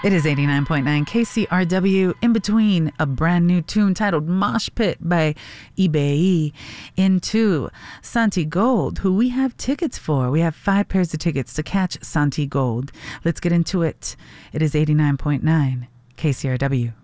It is 89.9 KCRW. In between, a brand new tune titled Mosh Pit by eBay into Santi Gold, who we have tickets for. We have 5 pairs of tickets to catch Santi Gold. Let's get into it. It is 89.9 KCRW.